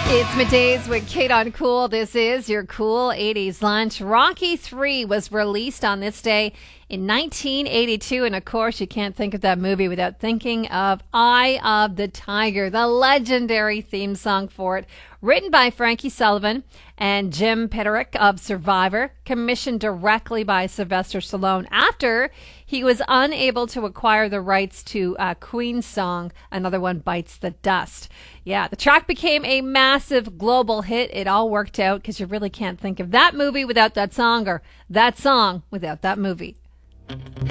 It's middays with Kate on Cool. This is your Cool 80s lunch. Rocky 3 was released on this day in 1982. And of course, you can't think of that movie without thinking of Eye of the Tiger, the legendary theme song for it. Written by Frankie Sullivan and Jim Peterick of Survivor, commissioned directly by Sylvester Stallone after he was unable to acquire the rights to Queen's song, Another One Bites the Dust. Yeah, the track became a massive global hit. It all worked out because you really can't think of that movie without that song or that song without that movie.